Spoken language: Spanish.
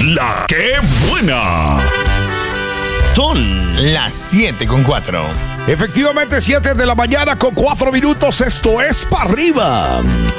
La que buena. Son las 7:04. Efectivamente, 7 de la mañana con 4 minutos. Esto es Pa' Arriba.